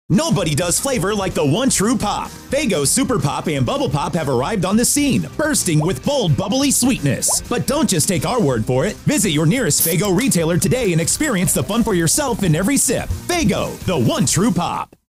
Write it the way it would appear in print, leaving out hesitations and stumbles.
Nobody does flavor like the one true pop. Faygo Super Pop and Bubble Pop have arrived on the scene, bursting with bold, bubbly sweetness. But don't just take our word for it. Visit your nearest Faygo retailer today and experience the fun for yourself in every sip. Faygo, the one true pop.